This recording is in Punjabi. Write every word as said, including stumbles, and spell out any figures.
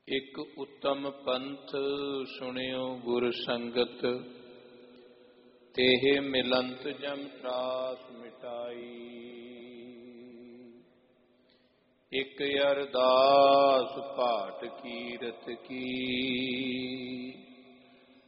ਇਕ ਉੱਤਮ ਪੰਥ ਸੁਣਿਓ ਗੁਰ ਸੰਗਤ, ਤੇਹ ਮਿਲੰਤ ਜਮ ਤਰਾਸ ਮਿਟਾਈ। ਇਕ ਅਰਦਾਸ ਭਾਟ ਕੀਰਤ ਕੀ,